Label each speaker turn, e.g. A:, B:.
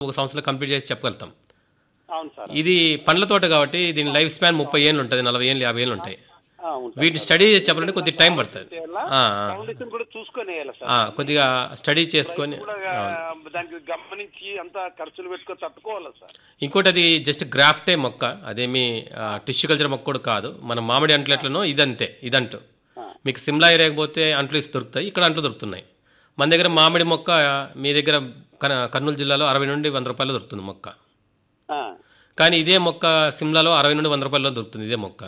A: ఒక సంవత్సరంలో కంప్లీట్ చేసి చెప్పగలుగుతాం.
B: అవును సార్.
A: ఇది పండ్ల తోట కాబట్టి దీని లైఫ్ స్పాన్ 30 ఏళ్ళు ఉంటుంది, 40 ఏళ్ళు, 50 ఏళ్ళు ఉంటాయి.
B: అవును సార్.
A: వీటిని స్టడీ చేసి చెప్పాలంటే కొద్దిగా టైం పడుతుంది.
B: ఫౌండేషన్ కూడా చూసుకొని వేయాలి సార్.
A: కొద్దిగా స్టడీ చేసుకొని.
B: రైతు కూడా దానికి గమనించి అంత ఖర్చులు పెట్టుకొని తట్టుకోవాలి సార్.
A: ఇంకోటి అది జస్ట్ గ్రాఫ్టే మొక్క, అదేమి టిష్యూ కల్చర్ మొక్క కూడా కాదు. మన మామిడి అంట్లు ఎట్లనో ఇదంతే, ఇదంటు. మీకు సిమ్లా ఏరియాకి పోతే అంట్లు ఇసి దొరుకుతాయి, ఇక్కడ అంట్లు దొరుకుతున్నాయి. మన దగ్గర మామిడి మొక్క మీ దగ్గర కర్నూలు జిల్లాలో 60 నుండి 100 రూపాయలు దొరుకుతుంది మొక్క.
B: ఆ,
A: కానీ ఇదే మొక్క సిమ్లాలో 60 నుండి 100 రూపాయల్లో దొరుకుతుంది ఇదే మొక్క.